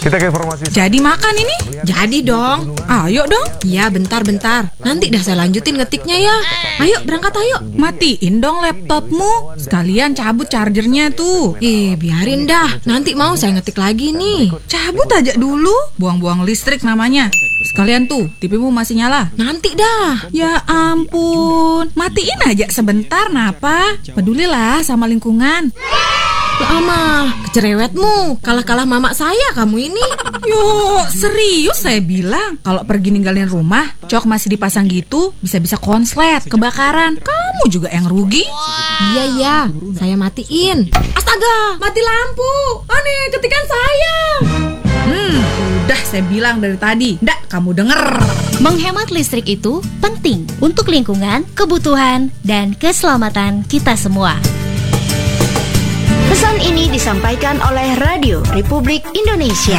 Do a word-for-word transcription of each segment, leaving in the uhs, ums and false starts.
Kita ke informasi. Jadi makan ini? Jadi dong. Ayo dong. Iya, bentar-bentar. Nanti dah saya lanjutin ngetiknya ya. Ayo, berangkat ayo. Matiin dong laptopmu. Sekalian cabut chargernya tuh. Eh, biarin dah. Nanti mau saya ngetik lagi nih. Cabut aja dulu. Buang-buang listrik namanya. Sekalian tuh, T V-mu masih nyala. Nanti dah. Ya ampun. Matiin aja sebentar, napa? Pedulilah sama lingkungan. Lama, kecerewetmu. Kalah-kalah mama saya kamu ini. Yo, serius saya bilang. Kalau pergi ninggalin rumah, cok masih dipasang gitu, bisa-bisa konslet, kebakaran. Kamu juga yang rugi. Iya, iya. Saya matiin. Astaga, mati lampu. Aneh, ketikan saya. Hmm, udah saya bilang dari tadi. Ndak, kamu denger. Menghemat listrik itu penting untuk lingkungan, kebutuhan, dan keselamatan kita semua. Pesan ini disampaikan oleh Radio Republik Indonesia.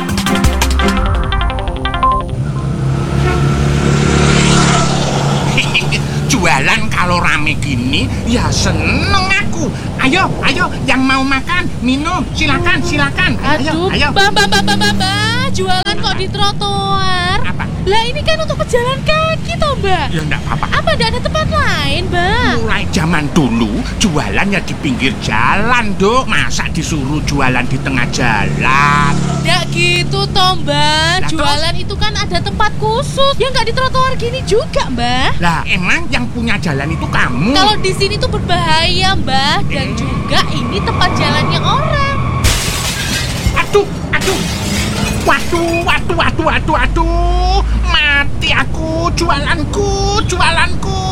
Jualan kalau rame gini, ya seneng aku. Ayo, ayo, yang mau makan, minum, silakan, silakan. Ayo, Aduh, ayo. mbak, mbak, mbak, mbak, mbak, jualan kok di trotoar? Apa? Lah ini kan untuk pejalan kaki toh, mbak. Ya enggak apa-apa. Apa enggak ada tempat lain, mbak? Mulai zaman dulu, jualannya di pinggir jalan, Dok. Masa disuruh jualan di tengah jalan? Enggak gitu toh, mbak. Lah, Jualan itu kan ada tempat khusus. Ya enggak di trotoar gini juga, mbak. Lah, emang yang punya jalan itu kamu? Kalau di sini tuh berbahaya, mbak. Dan juga ini tempat jalannya orang. Aduh, aduh. Waduh, waduh, waduh, waduh, waduh. Mati aku, jualanku, jualanku.